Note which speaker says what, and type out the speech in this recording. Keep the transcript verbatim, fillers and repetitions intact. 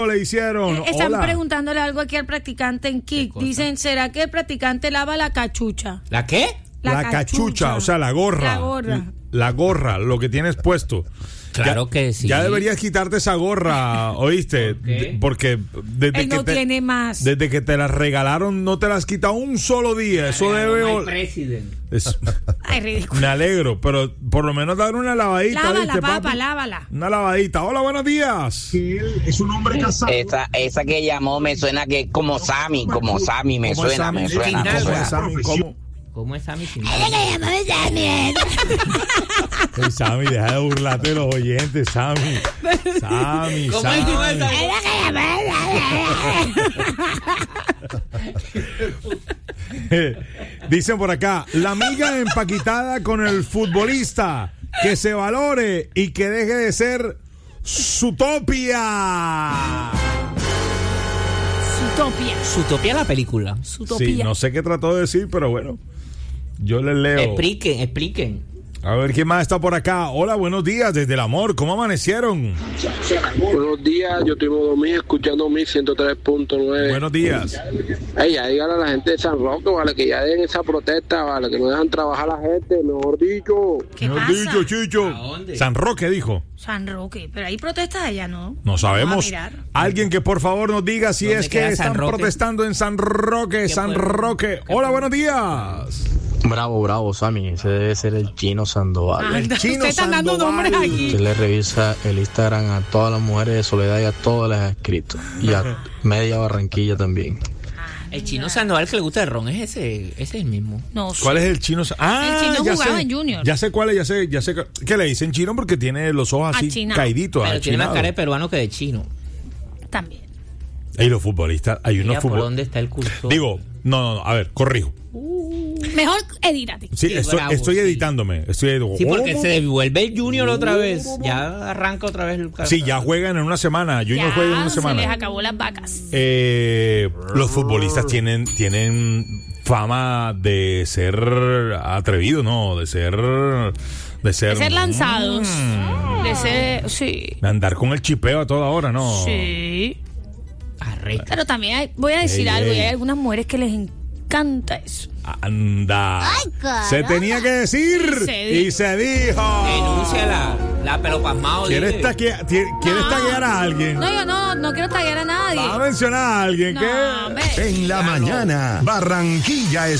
Speaker 1: le hicieron?
Speaker 2: Eh, están
Speaker 1: Hola.
Speaker 2: preguntándole algo aquí al practicante en Kick. Dicen, ¿será que el practicante lava la cachucha?
Speaker 3: ¿La qué?
Speaker 1: La, la cachucha, cachucha, o sea, la gorra.
Speaker 2: La gorra.
Speaker 1: La gorra, lo que tienes puesto.
Speaker 3: Claro
Speaker 1: ya,
Speaker 3: que sí.
Speaker 1: Ya deberías quitarte esa gorra, ¿oíste?
Speaker 3: ¿Por qué?
Speaker 1: Porque desde
Speaker 2: Él
Speaker 1: que
Speaker 2: no
Speaker 1: te,
Speaker 2: tiene más.
Speaker 1: Desde que te la regalaron no te la has quitado un solo día. Eso debe... Es,
Speaker 2: Ay, ridículo.
Speaker 1: me alegro, pero por lo menos dar una lavadita.
Speaker 2: Lávala,
Speaker 1: ¿viste,
Speaker 2: papá,
Speaker 1: papi?
Speaker 2: lávala.
Speaker 1: Una lavadita. Hola, buenos días.
Speaker 4: Él es un hombre casado.
Speaker 5: Esa, esa que llamó me suena que como Sammy, como Sammy, me
Speaker 1: ¿Cómo es
Speaker 5: suena,
Speaker 1: Sammy?
Speaker 5: me suena.
Speaker 1: ¿Cómo
Speaker 5: me
Speaker 1: es
Speaker 5: suena.
Speaker 1: Sammy? ¿Cómo?
Speaker 3: ¿Cómo es Sammy? Sin
Speaker 1: Hey, Sammy, deja de burlarte de los oyentes, Sammy. Sammy,
Speaker 3: ¿Cómo
Speaker 1: Sammy.
Speaker 3: es? ¿Cómo es?
Speaker 1: Dicen por acá, la amiga empaquitada con el futbolista, que se valore y que deje de ser Zootopia.
Speaker 2: Zootopia.
Speaker 3: Zootopia la película.
Speaker 2: Zootopia.
Speaker 1: Sí, no sé qué trató de decir, pero bueno, yo les leo.
Speaker 3: Expliquen, expliquen.
Speaker 1: A ver, ¿quién más está por acá? Hola, buenos días, desde el amor, ¿cómo amanecieron?
Speaker 6: Buenos días, yo estoy modo mil, escuchando mil ciento tres punto nueve.
Speaker 1: Buenos días.
Speaker 6: Ey, ya díganle a la gente de San Roque, vale, que ya den esa protesta, vale, que no dejan trabajar a la gente, mejor dicho.
Speaker 2: ¿Qué
Speaker 1: Mejor
Speaker 2: pasa?
Speaker 1: dicho, Chicho.
Speaker 3: ¿A dónde?
Speaker 1: San Roque dijo.
Speaker 2: San Roque, pero hay protestas allá, ¿no?
Speaker 1: No sabemos.
Speaker 2: Vamos a mirar.
Speaker 1: Alguien que por favor nos diga si
Speaker 3: ¿Dónde
Speaker 1: es que
Speaker 3: queda San
Speaker 1: están
Speaker 3: Roque?
Speaker 1: protestando en San Roque, San
Speaker 3: pueblo?
Speaker 1: Roque. Hola, buenos días.
Speaker 7: Bravo, bravo, Sammy. Ese debe ser el Chino Sandoval.
Speaker 2: Anda,
Speaker 1: Chino
Speaker 2: ustedes están dando
Speaker 1: Sandoval.
Speaker 2: nombres aquí.
Speaker 7: Usted le revisa el Instagram a todas las mujeres de Soledad y a todas las ha escrito. Y a media Barranquilla también.
Speaker 3: El Chino Sandoval que le gusta el ron es ese, ese es el mismo.
Speaker 2: No sé.
Speaker 1: ¿Cuál es el chino? Ah,
Speaker 2: El chino
Speaker 1: ya
Speaker 2: jugaba
Speaker 1: sé.
Speaker 2: en Junior.
Speaker 1: Ya sé cuál es, ya sé, ya sé. ¿Qué le dicen chino? Porque tiene los ojos así
Speaker 2: Achinado.
Speaker 1: caiditos.
Speaker 3: Pero tiene más
Speaker 1: achinados.
Speaker 3: cara de peruano que de chino.
Speaker 2: También.
Speaker 1: Y los futbolistas, hay unos
Speaker 3: Mira por
Speaker 1: futbolistas.
Speaker 3: dónde está el curso.
Speaker 1: Digo, no, no, no, a ver, corrijo.
Speaker 2: Mejor edírate.
Speaker 1: Sí,
Speaker 3: Qué
Speaker 1: estoy,
Speaker 3: bravo,
Speaker 1: estoy
Speaker 3: sí.
Speaker 1: editándome. Estoy editando.
Speaker 3: Sí, porque se devuelve el Junior otra vez. Ya arranca otra vez el
Speaker 1: Sí, ya juegan en una semana. Junior
Speaker 2: Ya
Speaker 1: juega en una
Speaker 2: se les
Speaker 1: semana.
Speaker 2: acabó las vacas.
Speaker 1: Eh, los futbolistas tienen, tienen fama de ser atrevidos, ¿no? De ser. De ser,
Speaker 2: De ser lanzados.
Speaker 1: Mm,
Speaker 2: De ser. Sí.
Speaker 1: de andar con el chipeo a toda hora, ¿no?
Speaker 2: Sí.
Speaker 3: Arrecha.
Speaker 2: Pero también hay- voy a decir
Speaker 1: Ey,
Speaker 2: algo.
Speaker 1: ey.
Speaker 2: Y hay algunas mujeres que les encanta eso.
Speaker 1: Anda.
Speaker 2: caramba.
Speaker 1: Se tenía que decir.
Speaker 2: Y se dijo.
Speaker 1: Y se dijo.
Speaker 3: Denuncia la, la pelo pasmado.
Speaker 1: ¿Quieres,
Speaker 3: dile.
Speaker 1: taquea- ti- ¿quieres
Speaker 2: No.
Speaker 1: taguear a alguien?
Speaker 2: No, yo no, no quiero taguear a nadie.
Speaker 1: Va a mencionar a alguien
Speaker 2: No,
Speaker 1: que.
Speaker 2: hombre.
Speaker 4: En la mañana, Barranquilla es